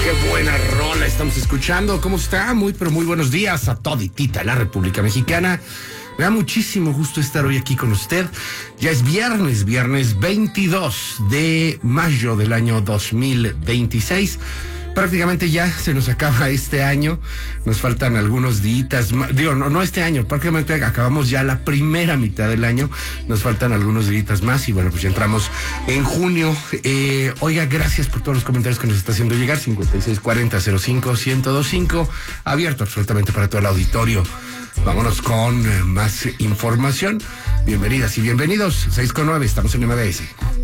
Qué buena rola estamos escuchando. ¿Cómo está? Pero muy buenos días a toditita la República Mexicana. Me da muchísimo gusto estar hoy aquí con usted. Ya es viernes 22 de mayo del año 2026. Prácticamente ya se nos acaba este año. Nos faltan algunos días. No este año. Prácticamente acabamos ya la primera mitad del año. Nos faltan algunos días más. Y bueno, pues ya entramos en junio. Oiga, gracias por todos los comentarios que nos está haciendo llegar. 5640-05-1025. Abierto absolutamente para todo el auditorio. Vámonos con más información. Bienvenidas y bienvenidos. 6:09, estamos en MBS.